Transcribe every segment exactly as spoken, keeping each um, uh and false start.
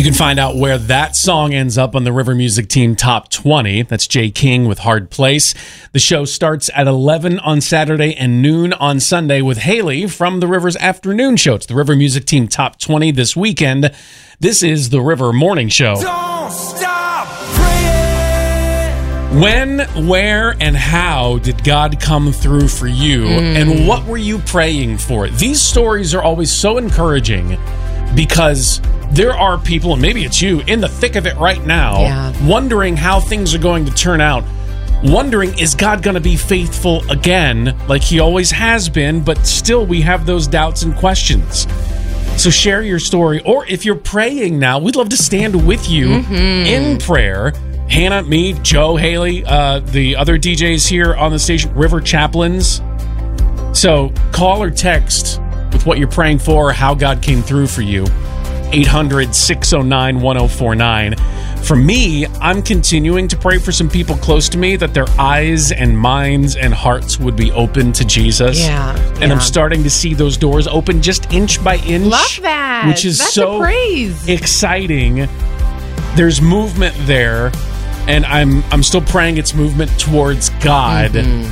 can find out where that song ends up on the River Music Team Top twenty. That's Jay King with Hard Place. The show starts at eleven on Saturday and noon on Sunday with Haley from the River's afternoon show. It's the River Music Team Top twenty this weekend. This is the River Morning Show. Don't stop praying. When, where, and how did God come through for you? Mm. And what were you praying for? These stories are always so encouraging because there are people, and maybe it's you, in the thick of it right now, yeah. wondering how things are going to turn out. Wondering, is God going to be faithful again like he always has been? But still, we have those doubts and questions. So share your story. Or if you're praying now, we'd love to stand with you mm-hmm. in prayer. Hannah, me, Joe, Haley, uh, the other D Js here on the station, River Chaplains. So call or text with what you're praying for or how God came through for you. eight hundred, six oh nine, one oh four nine. For me, I'm continuing to pray for some people close to me that their eyes and minds and hearts would be open to Jesus. Yeah. And yeah. I'm starting to see those doors open just inch by inch. Love that. Which is That's so a praise. exciting. There's movement there, and I'm I'm still praying it's movement towards God.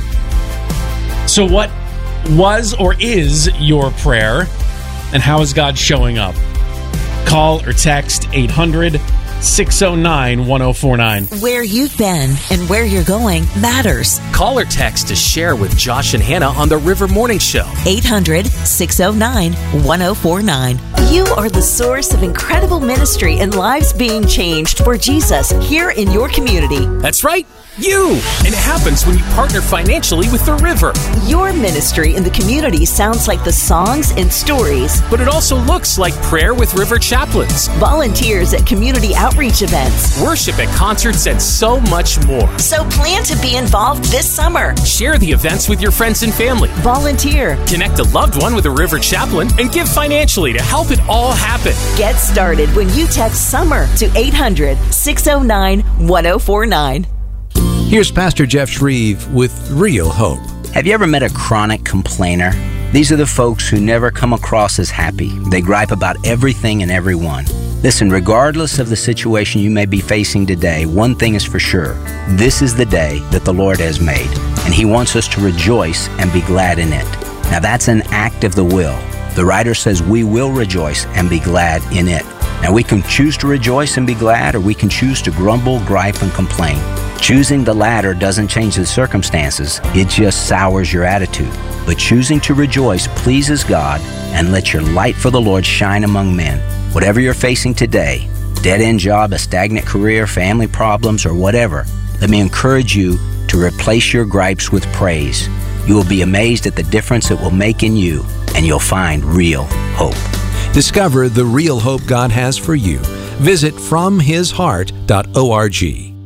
Mm-hmm. So what was or is your prayer, and how is God showing up? Call or text eight hundred, six oh nine, one oh four nine. Where you've been and where you're going matters. Call or text to share with Josh and Hannah on the River Morning Show. eight hundred, six oh nine, one oh four nine. You are the source of incredible ministry and lives being changed for Jesus here in your community. That's right, you! And it happens when you partner financially with the River. Your ministry in the community sounds like the songs and stories. But it also looks like prayer with River Chaplains, volunteers at community outreach events, worship at concerts, and so much more. So plan to be involved this summer. Share the events with your friends and family. Volunteer. Connect a loved one with a River Chaplain and give financially to help it all happen. Get started when you text SUMMER to eight hundred, six oh nine, one oh four nine. Here's Pastor Jeff Shreve with Real Hope. Have you ever met a chronic complainer? These are the folks who never come across as happy. They gripe about everything and everyone. Listen, regardless of the situation you may be facing today, one thing is for sure. This is the day that the Lord has made, and He wants us to rejoice and be glad in it. Now that's an act of the will. The writer says we will rejoice and be glad in it. Now we can choose to rejoice and be glad, or we can choose to grumble, gripe, and complain. Choosing the latter doesn't change the circumstances, it just sours your attitude. But choosing to rejoice pleases God and let your light for the Lord shine among men. Whatever you're facing today, dead-end job, a stagnant career, family problems, or whatever, let me encourage you to replace your gripes with praise. You will be amazed at the difference it will make in you, and you'll find real hope. Discover the real hope God has for you. Visit from his heart dot org.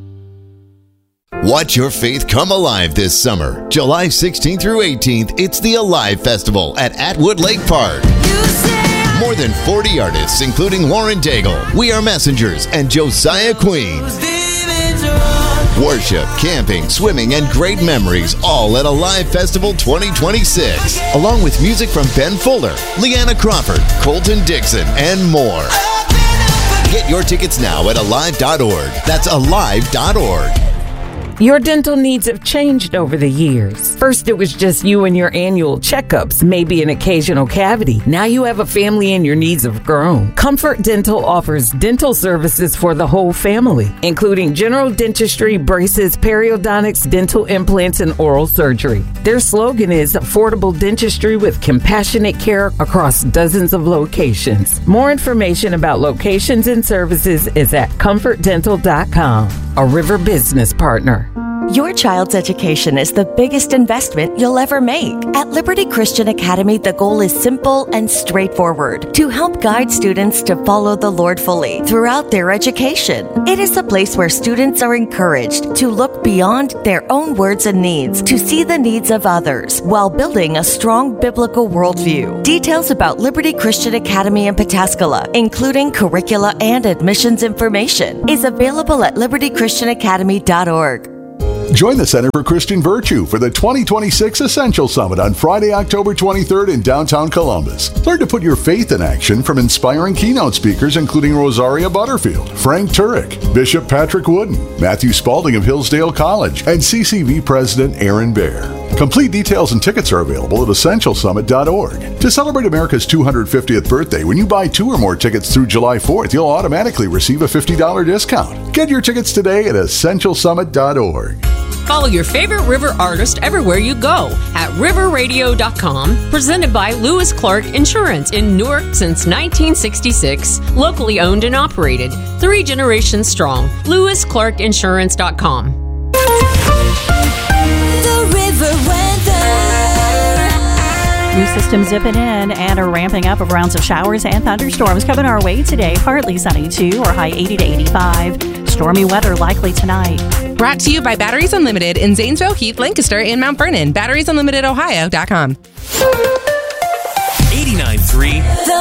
Watch your faith come alive this summer. July sixteenth through eighteenth, it's the Alive Festival at Atwood Lake Park. More than forty artists, including Lauren Daigle, We Are Messengers, and Josiah Queen. Worship, camping, swimming, and great memories, all at Alive Festival twenty twenty-six. Along with music from Ben Fuller, Leanna Crawford, Colton Dixon, and more. Get your tickets now at alive dot org. That's alive dot org. Your dental needs have changed over the years. First, it was just you and your annual checkups, maybe an occasional cavity. Now you have a family and your needs have grown. Comfort Dental offers dental services for the whole family, including general dentistry, braces, periodontics, dental implants, and oral surgery. Their slogan is affordable dentistry with compassionate care across dozens of locations. More information about locations and services is at comfort dental dot com, a River business partner. Your child's education is the biggest investment you'll ever make. At Liberty Christian Academy, the goal is simple and straightforward: to help guide students to follow the Lord fully throughout their education. It is a place where students are encouraged to look beyond their own words and needs to see the needs of others while building a strong biblical worldview. Details about Liberty Christian Academy in Pataskala, including curricula and admissions information, is available at liberty christian academy dot org. Join the Center for Christian Virtue for the twenty twenty-six Essential Summit on Friday, October twenty-third in downtown Columbus. Learn to put your faith in action from inspiring keynote speakers including Rosaria Butterfield, Frank Turek, Bishop Patrick Wooden, Matthew Spalding of Hillsdale College, and C C V President Aaron Baer. Complete details and tickets are available at essential summit dot org. To celebrate America's two hundred fiftieth birthday, when you buy two or more tickets through July fourth, you'll automatically receive a fifty dollars discount. Get your tickets today at essential summit dot org. Follow your favorite River artist everywhere you go at river radio dot com. Presented by Lewis Clark Insurance in Newark since nineteen sixty-six. Locally owned and operated. Three generations strong. lewis clark insurance dot com. The River weather. New system zipping in and a ramping up of rounds of showers and thunderstorms coming our way today. Partly sunny too, or high eighty to eighty-five. Stormy weather likely tonight. Brought to you by Batteries Unlimited in Zanesville, Heath, Lancaster, and Mount Vernon. batteries unlimited ohio dot com. eighty-nine point three